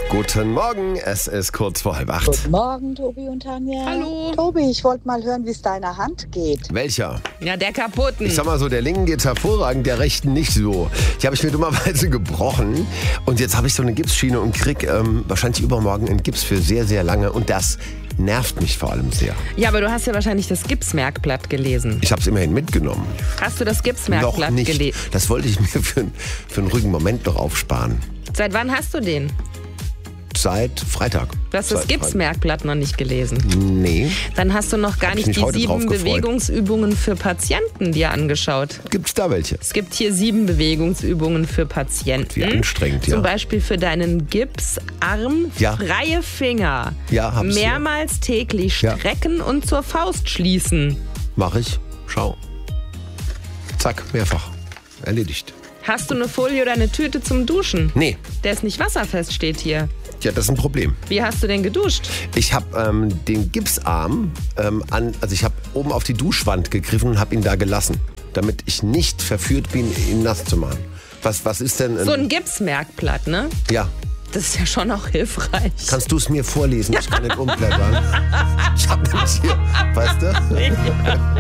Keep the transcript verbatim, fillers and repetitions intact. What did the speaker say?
Guten Morgen, es ist kurz vor halb acht. Guten Morgen, Tobi und Tanja. Hallo. Tobi, ich wollte mal hören, wie es deiner Hand geht. Welcher? Ja, der kaputten. Ich sag mal so, der linken geht's hervorragend, der rechten nicht so. Die habe ich mir dummerweise gebrochen und jetzt habe ich so eine Gipsschiene und krieg ähm, wahrscheinlich übermorgen einen Gips für sehr, sehr lange und das nervt mich vor allem sehr. Ja, aber du hast ja wahrscheinlich das Gipsmerkblatt gelesen. Ich habe es immerhin mitgenommen. Hast du das Noch Gipsmerkblatt nicht. gelesen? Das wollte ich mir für, für einen ruhigen Moment noch aufsparen. Seit wann hast du den? Seit Freitag. Du hast das Seit Gipsmerkblatt noch nicht gelesen. Freitag. Nee. Dann hast du noch gar Hab ich nicht mich die heute drauf sieben gefreut. Bewegungsübungen für Patienten dir angeschaut. Gibt's da welche? Es gibt hier sieben Bewegungsübungen für Patienten. Wie anstrengend, ja. Zum Beispiel für deinen Gipsarm, Ja. freie Finger. Ja, hab's hier. Mehrmals täglich Ja. strecken und zur Faust schließen. Mach ich. Schau. Zack, mehrfach. Erledigt. Hast du eine Folie oder eine Tüte zum Duschen? Nee. Der ist nicht wasserfest, steht hier. Ja, das ist ein Problem. Wie hast du denn geduscht? Ich habe ähm, den Gipsarm ähm, an, also ich habe oben auf die Duschwand gegriffen und habe ihn da gelassen, damit ich nicht verführt bin, ihn nass zu machen. Was, was ist denn? So ein Gipsmerkblatt, ne? Ja. Das ist ja schon auch hilfreich. Kannst du es mir vorlesen? Ich kann nicht umblättern. Ich habe nämlich hier, weißt du?